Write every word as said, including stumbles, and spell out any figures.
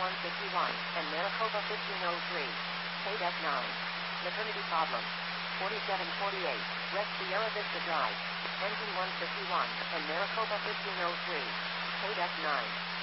one fifty-one, and Maricopa fifteen oh three. Paid F nine. Maternity problem. forty-seven forty-eight, West Sierra Vista Drive. Engine one fifty-one, and Maricopa fifteen oh three. Paid F nine.